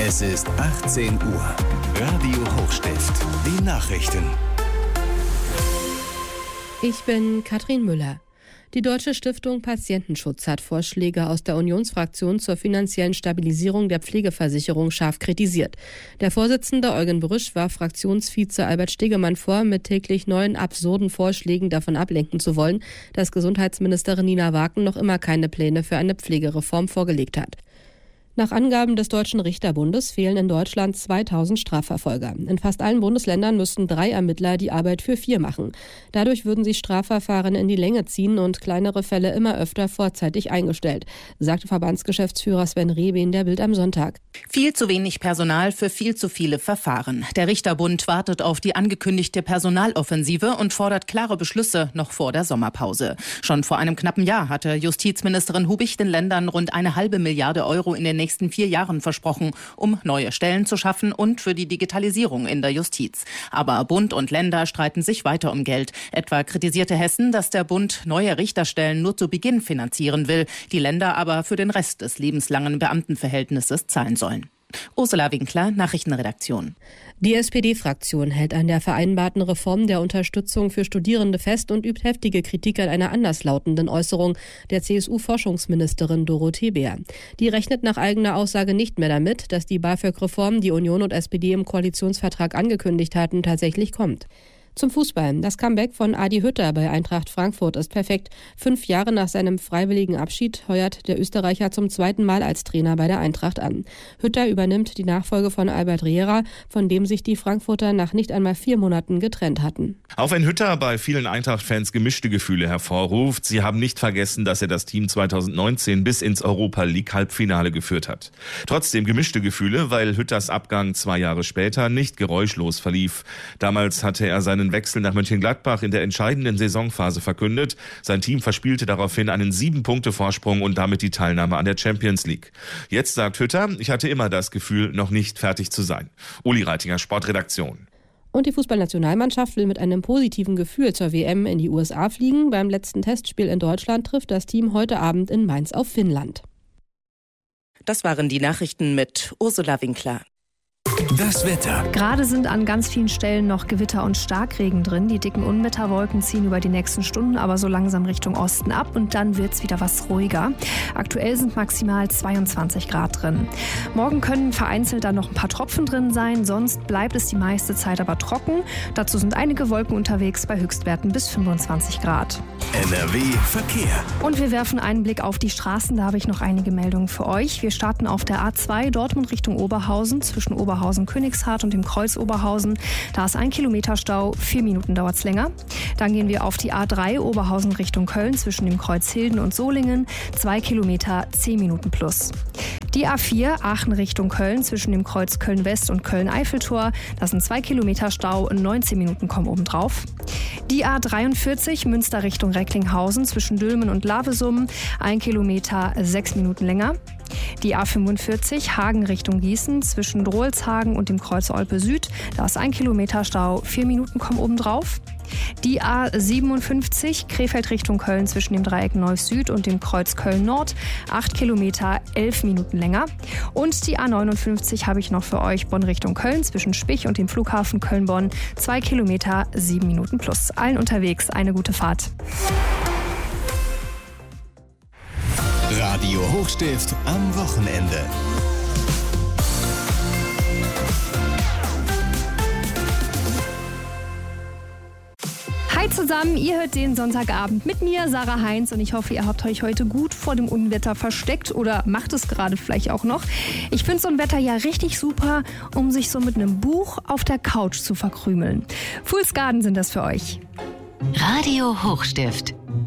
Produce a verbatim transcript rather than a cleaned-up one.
Es ist achtzehn Uhr. Radio Hochstift. Die Nachrichten. Ich bin Katrin Müller. Die Deutsche Stiftung Patientenschutz hat Vorschläge aus der Unionsfraktion zur finanziellen Stabilisierung der Pflegeversicherung scharf kritisiert. Der Vorsitzende Eugen Brüsch warf Fraktionsvize Albert Stegemann vor, mit täglich neuen absurden Vorschlägen davon ablenken zu wollen, dass Gesundheitsministerin Nina Wagen noch immer keine Pläne für eine Pflegereform vorgelegt hat. Nach Angaben des Deutschen Richterbundes fehlen in Deutschland zweitausend Strafverfolger. In fast allen Bundesländern müssten drei Ermittler die Arbeit für vier machen. Dadurch würden sich Strafverfahren in die Länge ziehen und kleinere Fälle immer öfter vorzeitig eingestellt, sagte Verbandsgeschäftsführer Sven Rehbe in der Bild am Sonntag. Viel zu wenig Personal für viel zu viele Verfahren. Der Richterbund wartet auf die angekündigte Personaloffensive und fordert klare Beschlüsse noch vor der Sommerpause. Schon vor einem knappen Jahr hatte Justizministerin Hubich den Ländern rund eine halbe Milliarde Euro in den nächsten vier Jahren versprochen, um neue Stellen zu schaffen und für die Digitalisierung in der Justiz. Aber Bund und Länder streiten sich weiter um Geld. Etwa kritisierte Hessen, dass der Bund neue Richterstellen nur zu Beginn finanzieren will, die Länder aber für den Rest des lebenslangen Beamtenverhältnisses zahlen sollen. Ursula Winkler, Nachrichtenredaktion. Die S P D-Fraktion hält an der vereinbarten Reform der Unterstützung für Studierende fest und übt heftige Kritik an einer anderslautenden Äußerung der C S U-Forschungsministerin Dorothee Bär. Die rechnet nach eigener Aussage nicht mehr damit, dass die BAföG-Reform, die Union und S P D im Koalitionsvertrag angekündigt hatten, tatsächlich kommt. Zum Fußball. Das Comeback von Adi Hütter bei Eintracht Frankfurt ist perfekt. Fünf Jahre nach seinem freiwilligen Abschied heuert der Österreicher zum zweiten Mal als Trainer bei der Eintracht an. Hütter übernimmt die Nachfolge von Albert Riera, von dem sich die Frankfurter nach nicht einmal vier Monaten getrennt hatten. Auch wenn Hütter bei vielen Eintracht-Fans gemischte Gefühle hervorruft, sie haben nicht vergessen, dass er das Team zweitausendneunzehn bis ins Europa-League-Halbfinale geführt hat. Trotzdem gemischte Gefühle, weil Hütters Abgang zwei Jahre später nicht geräuschlos verlief. Damals hatte er seinen Wechsel nach Mönchengladbach in der entscheidenden Saisonphase verkündet. Sein Team verspielte daraufhin einen sieben-Punkte-Vorsprung und damit die Teilnahme an der Champions League. Jetzt sagt Hütter, ich hatte immer das Gefühl, noch nicht fertig zu sein. Uli Reitinger, Sportredaktion. Und die Fußballnationalmannschaft will mit einem positiven Gefühl zur W M in die U S A fliegen. Beim letzten Testspiel in Deutschland trifft das Team heute Abend in Mainz auf Finnland. Das waren die Nachrichten mit Ursula Winkler. Das Wetter. Gerade sind an ganz vielen Stellen noch Gewitter und Starkregen drin. Die dicken Unwetterwolken ziehen über die nächsten Stunden aber so langsam Richtung Osten ab und dann wird es wieder was ruhiger. Aktuell sind maximal zweiundzwanzig Grad drin. Morgen können vereinzelt dann noch ein paar Tropfen drin sein, sonst bleibt es die meiste Zeit aber trocken. Dazu sind einige Wolken unterwegs bei Höchstwerten bis fünfundzwanzig Grad. N R W Verkehr. Und wir werfen einen Blick auf die Straßen, da habe ich noch einige Meldungen für euch. Wir starten auf der A zwei Dortmund Richtung Oberhausen, zwischen Oberhausen Königshardt und dem Kreuz Oberhausen. Da ist ein Kilometer Stau, vier Minuten dauert es länger. Dann gehen wir auf die A drei Oberhausen Richtung Köln zwischen dem Kreuz Hilden und Solingen. Zwei Kilometer, zehn Minuten plus. Die A vier Aachen Richtung Köln zwischen dem Kreuz Köln-West und Köln-Eiffeltor. Das sind zwei Kilometer Stau, neunzehn Minuten kommen obendrauf. Die A dreiundvierzig Münster Richtung Recklinghausen zwischen Dülmen und Lavesum. Ein Kilometer, sechs Minuten länger. Die A fünfundvierzig Hagen Richtung Gießen zwischen Drohlshagen und dem Kreuz Olpe Süd. Da ist ein Kilometer Stau, vier Minuten kommen obendrauf. Die A siebenundfünfzig Krefeld Richtung Köln zwischen dem Dreieck Neuss Süd und dem Kreuz Köln Nord. acht Kilometer, elf Minuten länger. Und die A neunundfünfzig habe ich noch für euch Bonn Richtung Köln zwischen Spich und dem Flughafen Köln-Bonn. zwei Kilometer, sieben Minuten plus. Allen unterwegs eine gute Fahrt. Radio Hochstift am Wochenende. Hi zusammen, ihr hört den Sonntagabend mit mir, Sarah Heinz, und ich hoffe, ihr habt euch heute gut vor dem Unwetter versteckt oder macht es gerade vielleicht auch noch. Ich finde so ein Wetter ja richtig super, um sich so mit einem Buch auf der Couch zu verkrümeln. Fool's Garden sind das für euch. Radio Hochstift.